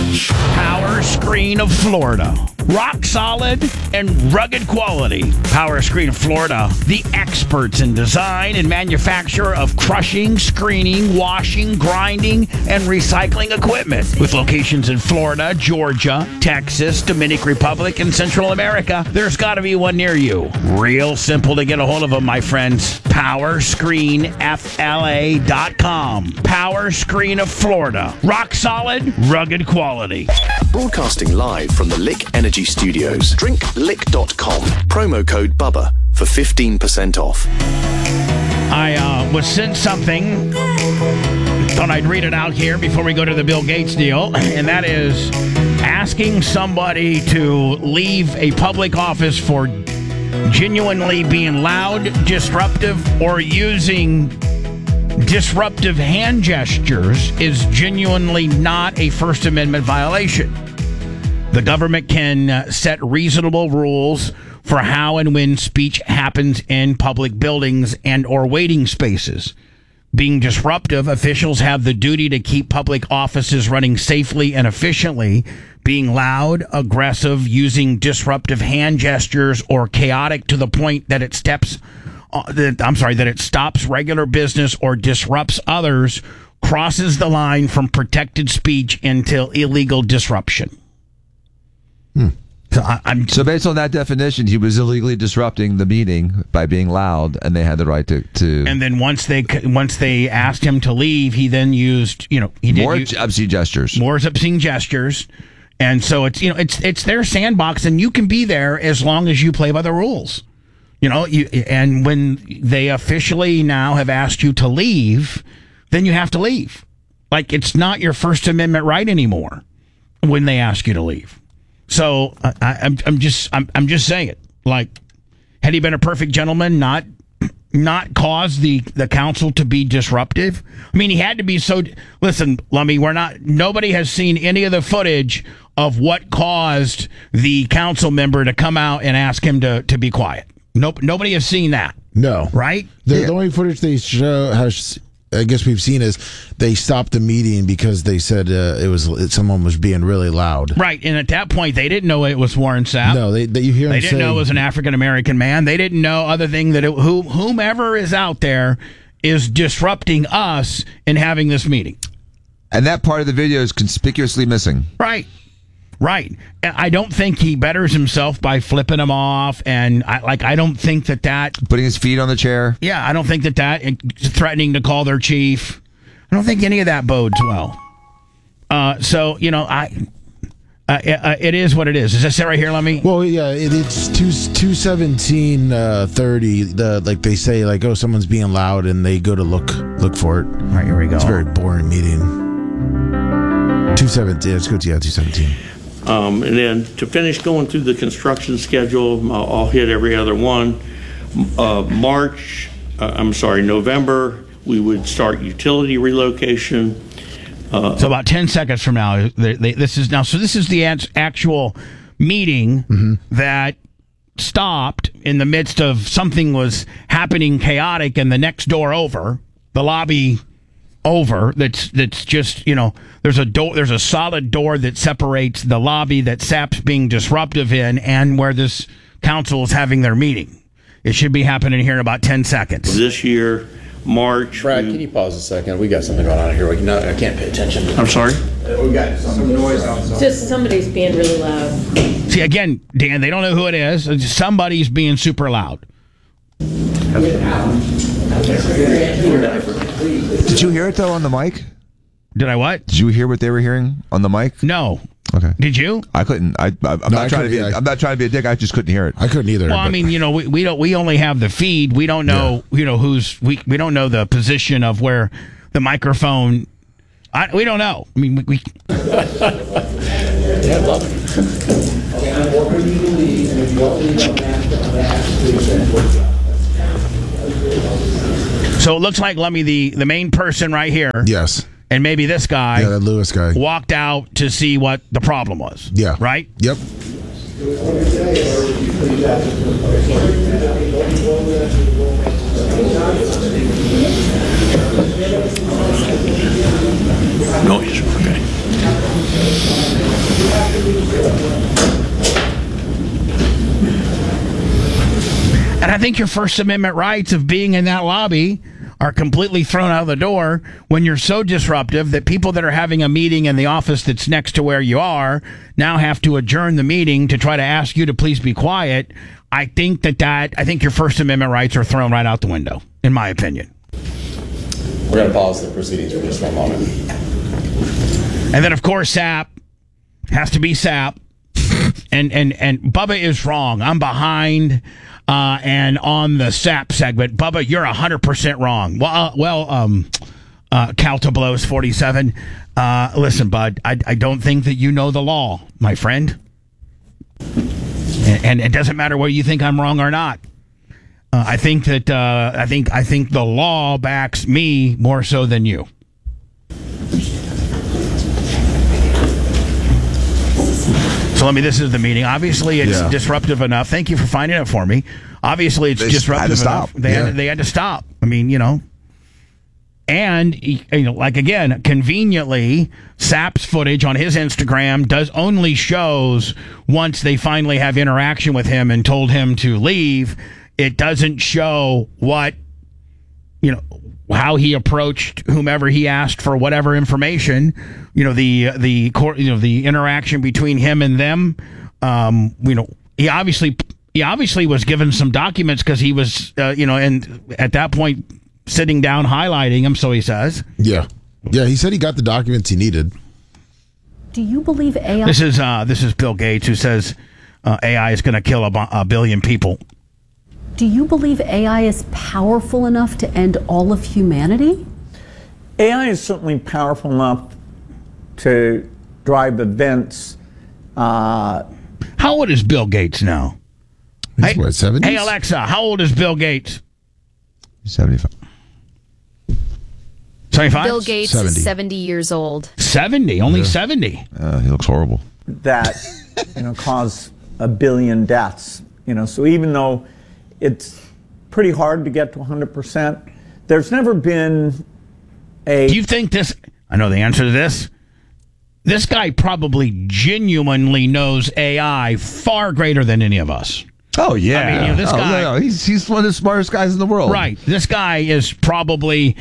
Power Screen of Florida. Rock solid and rugged quality. Power Screen of Florida, the experts in design and manufacture of crushing, screening, washing, grinding, and recycling equipment. With locations in Florida, Georgia, Texas, Dominican Republic, and Central America, there's got to be one near you. Real simple to get a hold of them, my friends. PowerscreenFLA.com. Power Screen of Florida. Rock solid, rugged quality. Broadcasting live from the Lick Energy Studios. DrinkLick.com. Promo code BUBBA for 15% off. I was sent something. Thought I'd read it out here before we go to the Bill Gates deal. And that is asking somebody to leave a public office for genuinely being loud, disruptive, or using disruptive hand gestures is genuinely not a First Amendment violation. The government can set reasonable rules for how and when speech happens in public buildings and or waiting spaces. Being disruptive, officials have the duty to keep public offices running safely and efficiently. Being loud, aggressive, using disruptive hand gestures, or chaotic to the point that it that it stops regular business or disrupts others crosses the line from protected speech into illegal disruption. So based on that definition, he was illegally disrupting the meeting by being loud, and they had the right to. And then once they asked him to leave, he then used more obscene gestures. More obscene gestures, and so it's their sandbox, and you can be there as long as you play by the rules. And when they officially now have asked you to leave, then you have to leave. Like, it's not your First Amendment right anymore when they ask you to leave. So I'm just saying it. Like, had he been a perfect gentleman, not cause the council to be disruptive? I mean, he had to be so. Listen, Lummy, nobody has seen any of the footage of what caused the council member to come out and ask him to be quiet. Nope, nobody has seen that. No, right? The only footage they show, I guess we've seen, is they stopped the meeting because they said someone was being really loud. Right, and at that point, they didn't know it was Warren Sapp. No, you hear. They didn't know it was an African American man. They didn't know other thing that whomever is out there is disrupting us in having this meeting. And that part of the video is conspicuously missing. Right. Right. I don't think he betters himself by flipping him off, and I don't think that putting his feet on the chair. Yeah, I don't think that threatening to call their chief. I don't think any of that bodes well. So it is what it is. Is this it right here, Lemmy? Well, yeah, it's 217:30. Like they say, like, oh, someone's being loud, and they go to look for it. All right, here we go. It's a very boring meeting. 217. Let's go to 217. And then to finish going through the construction schedule, I'll hit every other one. November, we would start utility relocation. So about 10 seconds from now, this is the actual meeting that stopped in the midst of something was happening chaotic, and the next door over, the lobby over, that's just, there's a solid door that separates the lobby that Sapp's being disruptive in and where this council is having their meeting. It should be happening here in about 10 seconds. This year, March. Brad, can you pause a second? We got something going on here. I can't pay attention. I'm sorry? We got some noise outside. Just somebody's being really loud. See, again, Dan, they don't know who it is. Somebody's being super loud. Did you hear it, though, on the mic? Did I what? Did you hear what they were hearing on the mic? No. Okay. Did you? I couldn't. I'm not trying to be a dick. I just couldn't hear it. I couldn't either. Well, I mean, we only have the feed. We don't know, we don't know the position of where the microphone. We don't know. I mean, we. Yeah, I love it. So it looks like, Lummy, the main person right here. Yes. And maybe this guy. Yeah, that Lewis guy. Walked out to see what the problem was. Yeah. Right? Yep. Noise. Okay. And I think your First Amendment rights of being in that lobby are completely thrown out of the door when you're so disruptive that people that are having a meeting in the office that's next to where you are now have to adjourn the meeting to try to ask you to please be quiet. I think I think your First Amendment rights are thrown right out the window, in my opinion. We're going to pause the proceedings for just one moment. And then, of course, SAP has to be SAP. And Bubba is wrong. I'm behind. And on the SAP segment, Bubba, you're 100% wrong. Calta Blows 47. Listen, bud, I don't think that you know the law, my friend. And it doesn't matter whether you think I'm wrong or not. I think that I think the law backs me more so than you. So this is the meeting. Obviously, it's disruptive enough. Thank you for finding it for me. Obviously, it's disruptive enough. They had to stop. I mean, And, like, again, conveniently, SAP's footage on his Instagram only shows once they finally have interaction with him and told him to leave. It doesn't show what, how he approached whomever he asked for whatever information, the interaction between him and them. He obviously was given some documents because he was, and at that point sitting down highlighting them. So he says, yeah, he said he got the documents he needed. Do you believe AI? This is Bill Gates, who says AI is going to kill a billion people. Do you believe AI is powerful enough to end all of humanity? AI is certainly powerful enough to drive events. How old is Bill Gates now? He's what, 70s? Hey, Alexa, how old is Bill Gates? 75. 75? Bill Gates 70. is 70 years old. 70? Only 70? He looks horrible. That cause a billion deaths. So even though it's pretty hard to get to 100%, there's never been a... Do you think this... I know the answer to this. This guy probably genuinely knows AI far greater than any of us. Oh, yeah. I mean, this guy... No. He's one of the smartest guys in the world. Right. This guy is probably...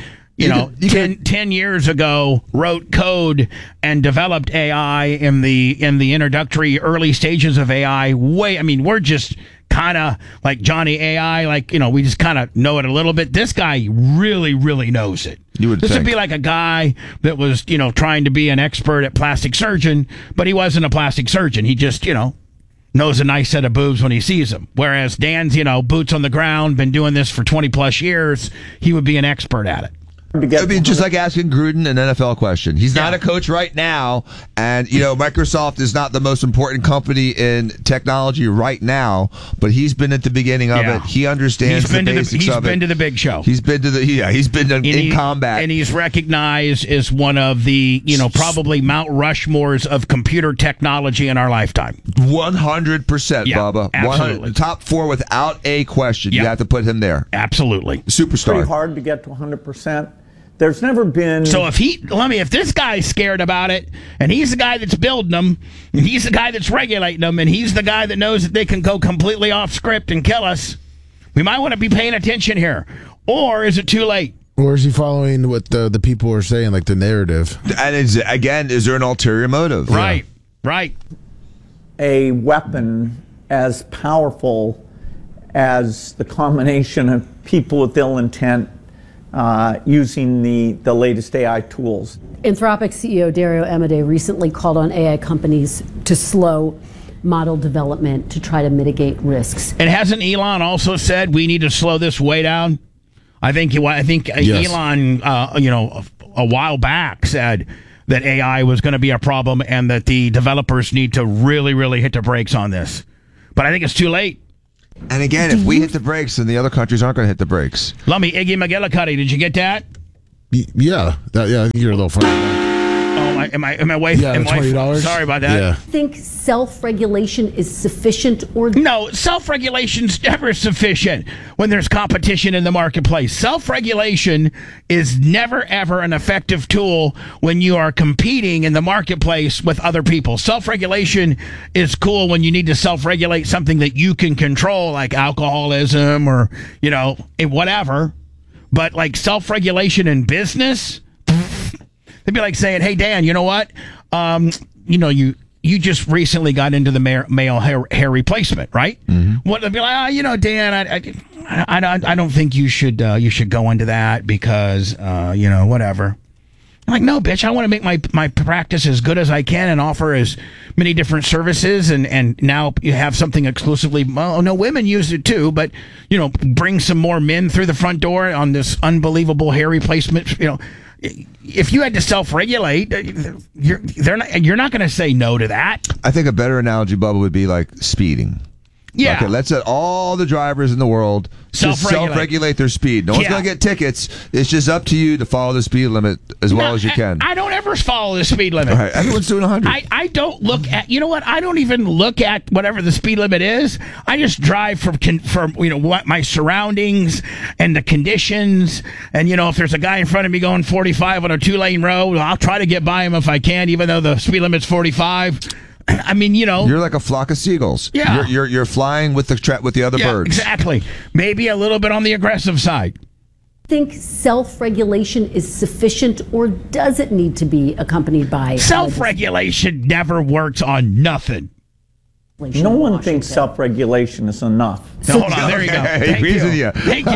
10 years ago, wrote code and developed AI in the introductory early stages of AI. We're just kind of like Johnny AI, we just kind of know it a little bit. This guy really, really knows it. This would be like a guy that was, trying to be an expert at plastic surgeon, but he wasn't a plastic surgeon. He just, knows a nice set of boobs when he sees them. Whereas Dan's, boots on the ground, been doing this for 20 plus years. He would be an expert at it. I mean, just like asking Gruden an NFL question. He's not a coach right now, and Microsoft is not the most important company in technology right now, but he's been at the beginning of it. He understands the basics of it. He's been to the big show. He's been in combat, and he's recognized as one of the probably Mount Rushmores of computer technology in our lifetime. 100%, Bubba. Absolutely. Top 4 without a question. Yep. You have to put him there. Absolutely, superstar. Pretty hard to get to 100%. There's never been... So if this guy's scared about it, and he's the guy that's building them, and he's the guy that's regulating them, and he's the guy that knows that they can go completely off script and kill us, we might want to be paying attention here. Or is it too late? Or is he following what the people are saying, like the narrative? And is there an ulterior motive? Right, right. A weapon as powerful as the combination of people with ill intent using the latest AI tools. Anthropic CEO Dario Amodei recently called on AI companies to slow model development to try to mitigate risks. And hasn't Elon also said we need to slow this way down? I think yes. Elon, a while back said that AI was going to be a problem and that the developers need to really, really hit the brakes on this. But I think it's too late. And again, if we hit the brakes, then the other countries aren't going to hit the brakes. Lummy, Iggy McGillicuddy, did you get that? Yeah, I think you're a little funny. Oh Am I way? Yeah, am I- $20. Sorry about that. Yeah. Think self-regulation is sufficient or No, self-regulation's never sufficient when there's competition in the marketplace. Self-regulation is never, ever an effective tool when you are competing in the marketplace with other people. Self-regulation is cool when you need to self-regulate something that you can control, like alcoholism or, whatever. But like self-regulation in business, they'd be like saying, "Hey, Dan, you know what? You just recently got into the male hair replacement, right?" Mm-hmm. What they'd be like, Dan, I don't think you should go into that because whatever. I'm like, no, bitch, I want to make my practice as good as I can and offer as many different services and now you have something exclusively. Well, no, women use it too, but bring some more men through the front door on this unbelievable hair replacement. If you had to self-regulate, you're not going to say no to that. I think a better analogy, Bubba, would be like speeding. Yeah. Okay, let's let all the drivers in the world just self-regulate their speed. No one's going to get tickets. It's just up to you to follow the speed limit as well as you can. I don't ever follow the speed limit. Right, everyone's doing 100. I don't look at, I don't even look at whatever the speed limit is. I just drive for what my surroundings and the conditions. And, if there's a guy in front of me going 45 on a 2-lane road, I'll try to get by him if I can, even though the speed limit's 45. I mean, you're like a flock of seagulls. Yeah, you're flying with the other birds. Exactly. Maybe a little bit on the aggressive side. Think self-regulation is sufficient or does it need to be accompanied by self-regulation? Never works on nothing. No one thinks self-regulation is enough. No, hold on, there you go. Thank you.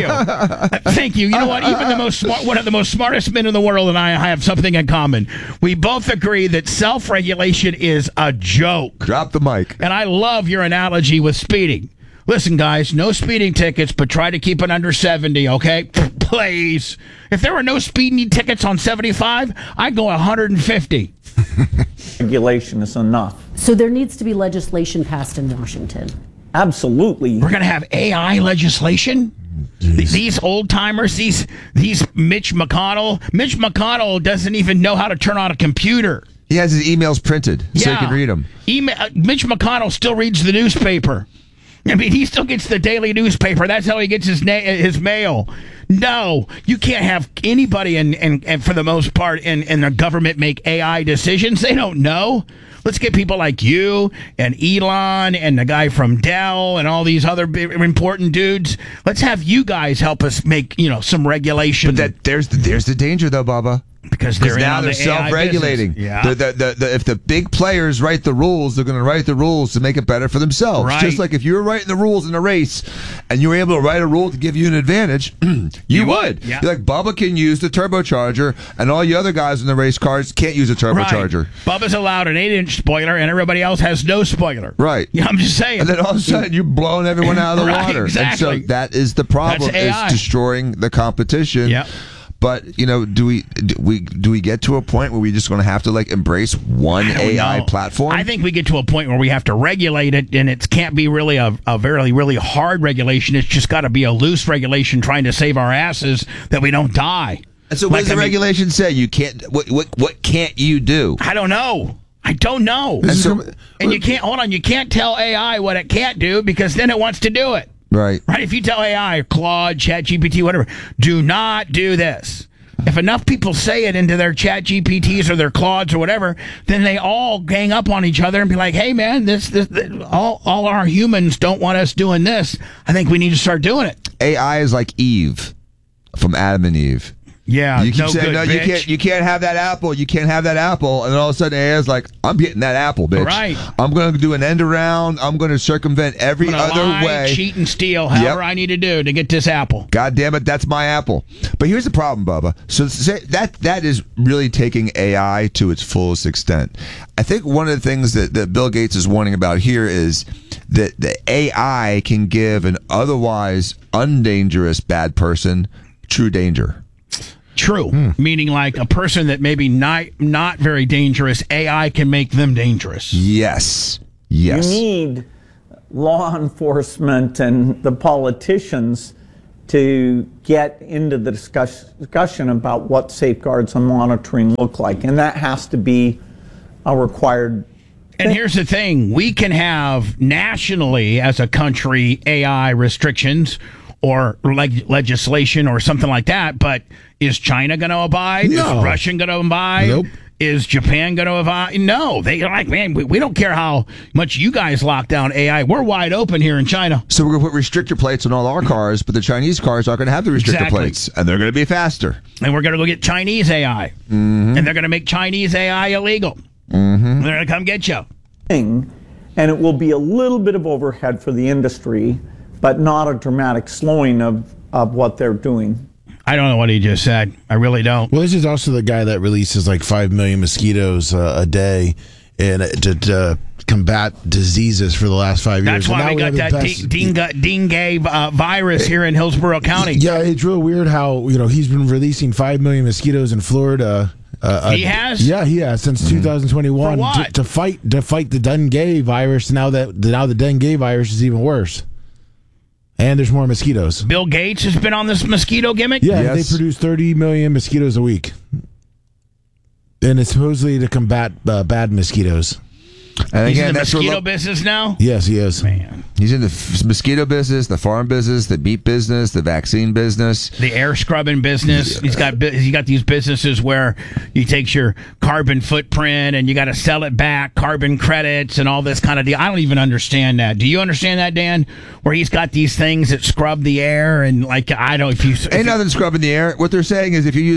Thank you. You know what? Even one of the most smartest men in the world and I have something in common. We both agree that self-regulation is a joke. Drop the mic. And I love your analogy with speeding. Listen, guys, no speeding tickets, but try to keep it under 70, okay? Please. If there were no speeding tickets on 75, I'd go 150. Regulation is enough. So there needs to be legislation passed in Washington. Absolutely. We're going to have AI legislation? These old timers, these Mitch McConnell. Mitch McConnell doesn't even know how to turn on a computer. He has his emails printed so he can read them. Mitch McConnell still reads the newspaper. I mean, he still gets the daily newspaper. That's how he gets his mail. No, you can't have anybody and for the most part in the government make AI decisions. They don't know. Let's get people like you and Elon and the guy from Dell and all these other important dudes. Let's have you guys help us make some regulation. But there's the danger though, Bubba. Because now they're self-regulating. Yeah. If the big players write the rules, they're going to write the rules to make it better for themselves. Right. Just like if you were writing the rules in a race and you were able to write a rule to give you an advantage, you would. Yeah. You're like, Bubba can use the turbocharger and all you other guys in the race cars can't use a turbocharger. Right. Bubba's allowed an 8-inch spoiler and everybody else has no spoiler. Right. Yeah, I'm just saying. And then all of a sudden you're blowing everyone out of the water. Exactly. And so that is the problem, is destroying the competition. Yeah. But do we get to a point where we're just going to have to embrace one AI platform? I think we get to a point where we have to regulate it, and it can't be really a very really hard regulation. It's just got to be a loose regulation trying to save our asses that we don't die. And so, what does the regulation say? You can't. What can't you do? I don't know. And you can't hold on. You can't tell AI what it can't do because then it wants to do it. Right. If you tell AI, Claude, ChatGPT, whatever, do not do this. If enough people say it into their ChatGPTs or their Claudes or whatever, then they all gang up on each other and be like, "Hey, man, this all our humans don't want us doing this. I think we need to start doing it." AI is like Eve from Adam and Eve. Yeah, you keep saying, no, you can't have that apple. You can't have that apple. And then all of a sudden, AI's like, I'm getting that apple, bitch. Right. I'm going to do an end around. I'm going to circumvent every other way. Cheat and steal, however I need to do to get this apple. God damn it, that's my apple. But here's the problem, Bubba. So that is really taking AI to its fullest extent. I think one of the things that Bill Gates is warning about here is that the AI can give an otherwise undangerous bad person true danger. True. Meaning like a person that maybe not very dangerous, AI can make them dangerous. Yes. You need law enforcement and the politicians to get into the discussion about what safeguards and monitoring look like. And that has to be a required. And here's the thing. We can have nationally as a country AI restrictions or legislation or something like that, but is China going to abide? No. Is Russia going to abide? Nope. Is Japan going to abide? No. They're like, man, we don't care how much you guys lock down AI. We're wide open here in China. So we're going to put restrictor plates on all our cars, but the Chinese cars aren't going to have the restrictor Exactly. plates, and they're going to be faster. And we're going to go get Chinese AI. And they're going to make Chinese AI illegal. They're going to come get you. Thing, and it will be a little bit of overhead for the industry, but not a dramatic slowing of what they're doing. I don't know what he just said. I really don't. Well, this is also the guy that releases like 5 million mosquitoes a day and to combat diseases for the last 5 years. That's why we got that dengue virus here in Hillsborough County. Yeah, it's real weird how he's been releasing 5 million mosquitoes in Florida. He has? Yeah, he has since 2021 For what? to fight the dengue virus. Now the dengue virus is even worse, and there's more mosquitoes. Bill Gates has been on this mosquito gimmick? Yeah, Yes. they produce 30 million mosquitoes a week, and it's supposedly to combat bad mosquitoes. And He's again, in the that's where mosquito business now? Yes, he is. Man. he's in the mosquito business, the farm business, the meat business, the vaccine business. The air scrubbing business. He's got these businesses where he takes your carbon footprint and you got to sell it back, carbon credits and all this kind of deal. I don't even understand that. Do you understand that, Dan? Where he's got these things that scrub the air and like I don't. Ain't nothing scrubbing the air. What they're saying is if you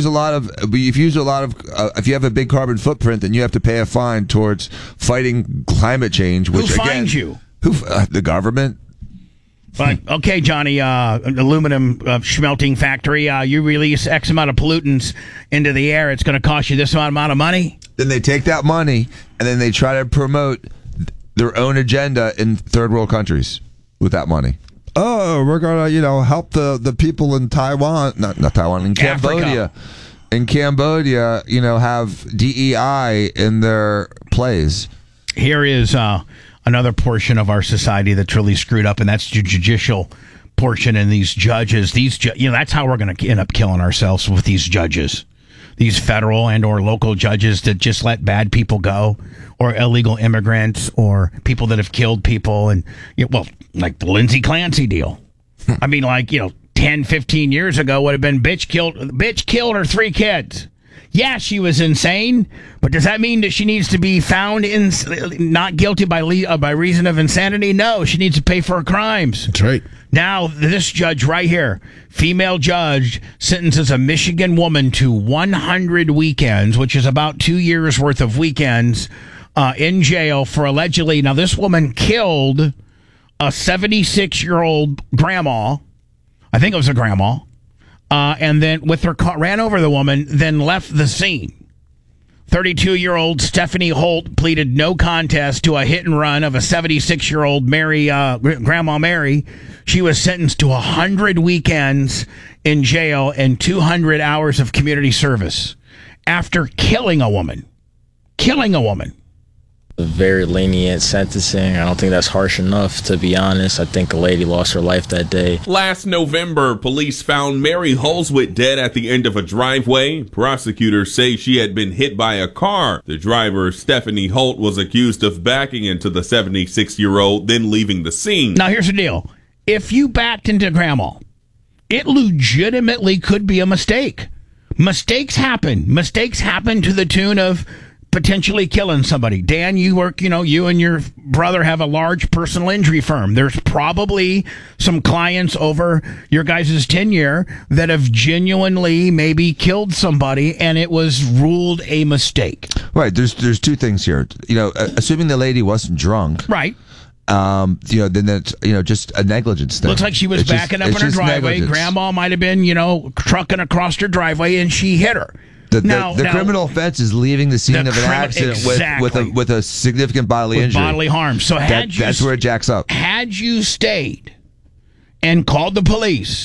have a big carbon footprint, then you have to pay a fine towards fighting climate change. Which Who again, fines you? The government. But okay, Johnny, an aluminum smelting factory. You release X amount of pollutants into the air. It's going to cost you this amount of money. Then they take that money and then they try to promote their own agenda in third world countries with that money. Oh, we're gonna help the people in Taiwan, not Taiwan, in Cambodia. Africa. In Cambodia, have DEI in their plays. Here is another portion of our society that's really screwed up, and that's the judicial portion and these judges. That's how we're going to end up killing ourselves with these judges, these federal and or local judges that just let bad people go, or illegal immigrants, or people that have killed people, and like the Lindsey Clancy deal. I mean, 10, 15 years ago would have been bitch killed her 3 kids. Yeah, she was insane, but does that mean that she needs to be found not guilty by reason of insanity? No, she needs to pay for her crimes. That's right. Now, this judge right here, female judge, sentences a Michigan woman to 100 weekends, which is about 2 years worth of weekends in jail for allegedly. Now, this woman killed a 76-year-old grandma. I think it was a grandma. And then with her car, ran over the woman, then left the scene. 32-year-old Stephanie Holt pleaded no contest to a hit and run of a 76-year-old Grandma Mary. She was sentenced to 100 weekends in jail and 200 hours of community service after killing a woman. Very lenient sentencing. I don't think that's harsh enough, to be honest. I think a lady lost her life that day. Last November, police found Mary Holswit dead at the end of a driveway. Prosecutors say she had been hit by a car. The driver, Stephanie Holt, was accused of backing into the 76-year-old, then leaving the scene. Now, here's the deal. If you backed into Grandma, it legitimately could be a mistake. Mistakes happen. Mistakes happen to the tune of potentially killing somebody. Dan, you work, you and your brother have a large personal injury firm. There's probably some clients over your guys' tenure that have genuinely maybe killed somebody and it was ruled a mistake. Right. There's 2 things here. Assuming the lady wasn't drunk. Right. Then that's, just a negligence thing. Looks like she was backing up in her driveway. Negligence. Grandma might have been, trucking across her driveway and she hit her. The criminal offense is leaving the scene of an accident with a significant bodily injury. Bodily harm. So that's where it jacks up. Had you stayed and called the police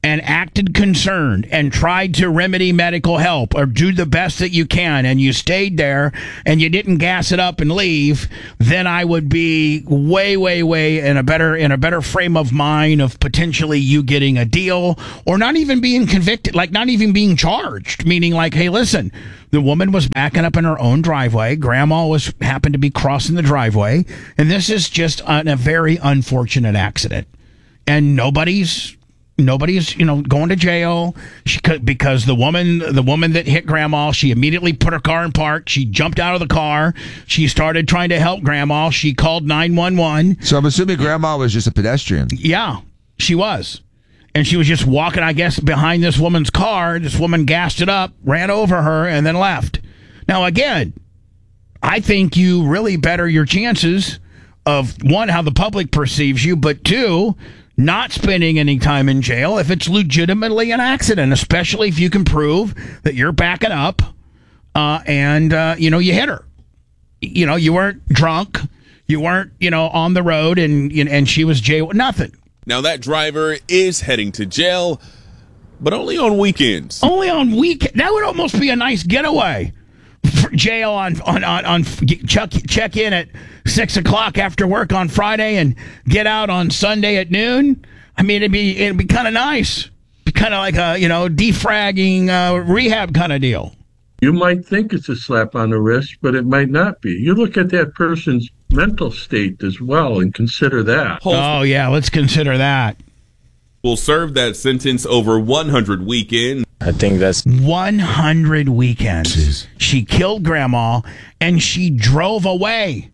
and acted concerned and tried to remedy medical help or do the best that you can, and you stayed there and you didn't gas it up and leave, then I would be way in a better frame of mind of potentially you getting a deal or not even being convicted, like not even being charged, meaning like, hey, listen, the woman was backing up in her own driveway. Grandma happened to be crossing the driveway, and this is just a very unfortunate accident, and nobody's going to jail because the woman that hit Grandma, she immediately put her car in park. She jumped out of the car. She started trying to help Grandma. She called 911. So I'm assuming Grandma was just a pedestrian. Yeah, she was. And she was just walking, I guess, behind this woman's car. This woman gassed it up, ran over her, and then left. Now, again, I think you really better your chances of, one, how the public perceives you, but two, not spending any time in jail if it's legitimately an accident, especially if you can prove that you're backing up and you hit her. You weren't drunk. You weren't, on the road and she was jail. Nothing. Now, that driver is heading to jail, but only on weekends. Only on weekends? That would almost be a nice getaway. Jail on check in at 6 o'clock after work on Friday and get out on Sunday at noon. I mean, it'd be kind of nice. Be kind of like a defragging rehab kind of deal. You might think it's a slap on the wrist, but it might not be. You look at that person's mental state as well and consider that. Oh yeah, let's consider that. Will serve that sentence over 100 weekends. I think that's 100 weekends. Jeez. She killed Grandma and she drove away.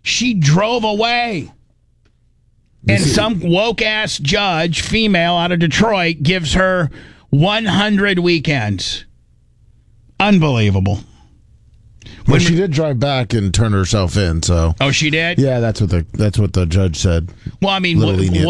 And some woke-ass judge, female out of Detroit, gives her 100 weekends. Unbelievable. Well, she did drive back and turn herself in. So. Oh, she did? Yeah, that's what the judge said. Well, I mean,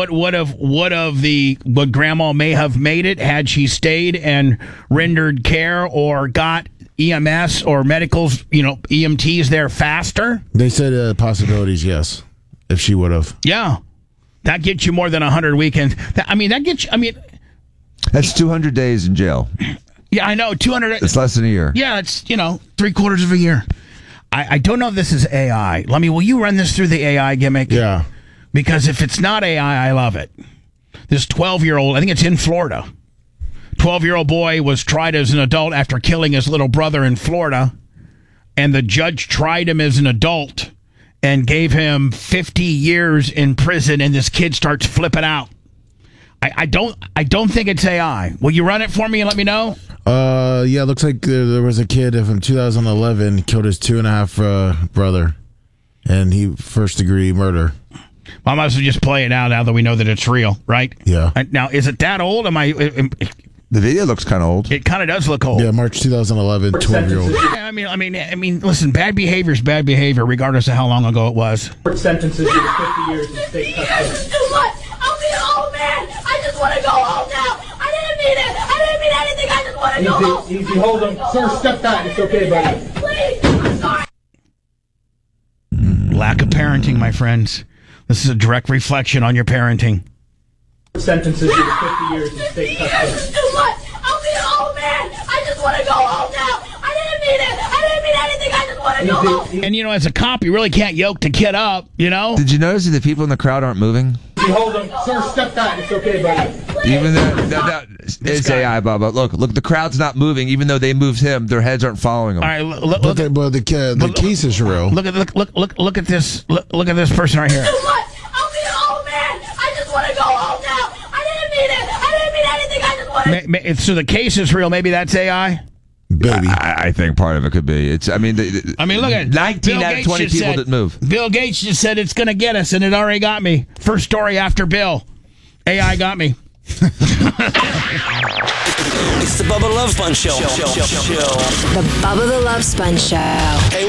would Grandma may have made it had she stayed and rendered care or got EMS or medicals, EMTs there faster? They said possibilities, yes, if she would have. Yeah, that gets you more than 100 weekends. That gets you. That's 200 days in jail. Yeah, I know. 200. It's less than a year. Yeah, it's 3/4 of a year. I don't know if this is AI. Will you run this through the AI gimmick? Yeah. Because if it's not AI, I love it. This 12-year-old, I think it's in Florida. 12-year-old boy was tried as an adult after killing his little brother in Florida, and the judge tried him as an adult and gave him 50 years in prison, and this kid starts flipping out. I don't think it's AI. Will you run it for me and let me know? Yeah, it looks like there was a kid from 2011 killed his 2.5 brother, and he first-degree murder. I might as well just play it out now that we know that it's real, right? Yeah. Now, is it that old? The video looks kind of old. It kind of does look old. Yeah, March 2011, 12-year-old. Yeah, I mean, listen, bad behavior is bad behavior, regardless of how long ago it was. Sentences of 50 years in state custody. This is too much. I'll be an old man. I just want to go home now. I didn't mean it. I didn't mean anything. I just want to go home. Easy, hold him. Sir, step back. It's okay, buddy. Please, I'm sorry. Lack of parenting, my friends. This is a direct reflection on your parenting. Sentences of 50 years in state custody. This is too much. I'll be an old man. I just want to go home now. I didn't mean it. I didn't mean anything. I just want to go home. And, as a cop, you really can't yoke the kid up, Did you notice that the people in the crowd aren't moving? Hold him. Sir, step back. It's okay, buddy. Even though it's AI, Bubba. Look, the crowd's not moving. Even though they moved him, their heads aren't following him. All right, look the case is real. Look at this. Look at this person right here. Too much. I'll be an old man. I just want to go home now. I didn't mean it. I didn't mean anything. I just want to. So the case is real. Maybe that's AI. Baby, I think part of it could be. Look at 19 out of 20 people didn't move. Bill Gates just said it's going to get us, and it already got me. First story after Bill. AI got me. It's the Bubba Love Sponge Show. The Bubba the Love Sponge Show.